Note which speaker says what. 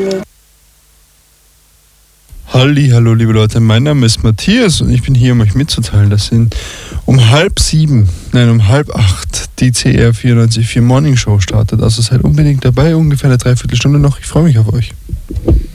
Speaker 1: Hallo liebe Leute, mein Name ist Matthias und ich bin hier, um euch mitzuteilen, dass um 7:30, die CR 94.4 Morning Show startet. Also seid unbedingt dabei, ungefähr eine Dreiviertelstunde noch. Ich freue mich auf euch.